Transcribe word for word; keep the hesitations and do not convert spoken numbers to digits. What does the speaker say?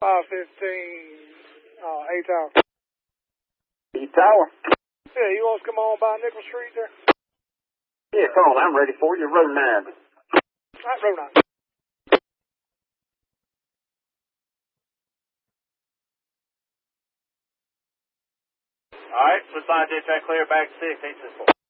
five fifteen, uh, A Tower. E Tower? Yeah, you want us to come on by Nickel Street there? Yeah, come on, I'm ready for you. Road nine. All right, road nine. All right, respond dispatch clear back six, eight six four.